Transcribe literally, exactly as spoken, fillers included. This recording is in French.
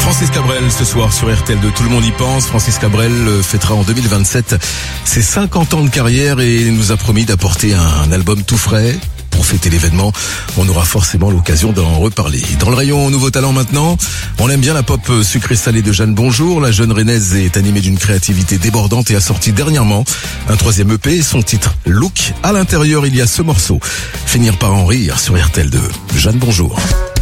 Francis Cabrel ce soir sur R T L deux, tout le monde y pense. Francis Cabrel fêtera en deux mille vingt-sept ses cinquante ans de carrière et nous a promis d'apporter un album tout frais. Pour fêter l'événement, on aura forcément l'occasion d'en reparler. Dans le rayon Nouveau Talent maintenant, on aime bien la pop sucrée salée de Jeanne Bonjour. La jeune rennaise est animée d'une créativité débordante et a sorti dernièrement un troisième E P, son titre Look. À l'intérieur, il y a ce morceau, Finir par en rire sur R T L deux. Jeanne Bonjour.